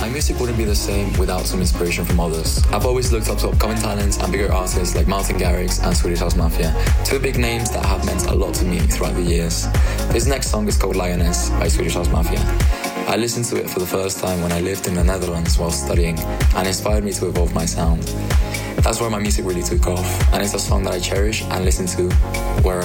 my music wouldn't be the same without some inspiration from others. I've always looked up to upcoming talents and bigger artists like Martin Garrix and Swedish House Mafia, two big names that have meant a lot to me throughout the years. This next song is called Lioness by Swedish House Mafia. I listened to it for the first time when I lived in the Netherlands while studying, and inspired me to evolve my sound. That's where my music really took off, and it's a song that I cherish and listen to wherever